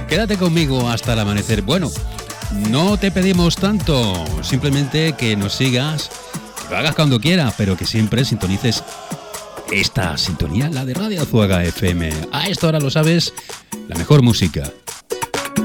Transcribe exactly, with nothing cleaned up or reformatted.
Quédate conmigo hasta el amanecer. Bueno, no te pedimos tanto, simplemente que nos sigas, que lo hagas cuando quieras, pero que siempre sintonices esta sintonía, la de Radio Azuaga F M. A esta hora lo sabes, la mejor música.